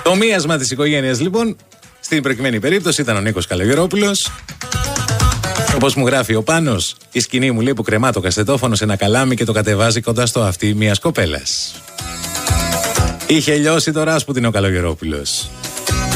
Το μοίασμα της οικογένειας λοιπόν, στην προκειμένη περίπτωση ήταν ο Νίκος Καλογερόπουλος. Όπως μου γράφει ο Πάνος, η σκηνή μου λέει που κρεμά το κασετόφωνο σε ένα καλάμι και το κατεβάζει κοντά στο αυτί μιας κοπέλας. Είχε λιώσει το Ράσπουτιν ο Καλογερόπουλος.